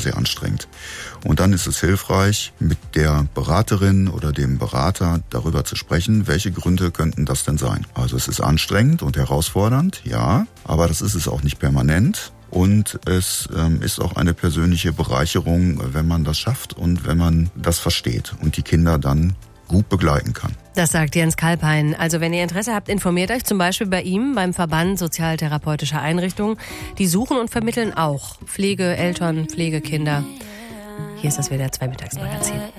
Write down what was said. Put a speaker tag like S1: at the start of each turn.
S1: sehr anstrengend. Und dann ist es hilfreich, mit der Beraterin oder dem Berater darüber zu sprechen, welche Gründe könnten das denn sein. Also es ist anstrengend und herausfordernd, ja, aber das ist es auch nicht permanent. Und es ist auch eine persönliche Bereicherung, wenn man das schafft und wenn man das versteht und die Kinder dann gut begleiten kann.
S2: Das sagt Jens Kalpein. Also wenn ihr Interesse habt, informiert euch zum Beispiel bei ihm beim Verband Sozialtherapeutischer Einrichtungen. Die suchen und vermitteln auch Pflege, Eltern, Pflegekinder. Hier ist das WDR 2 Mittagsmagazin.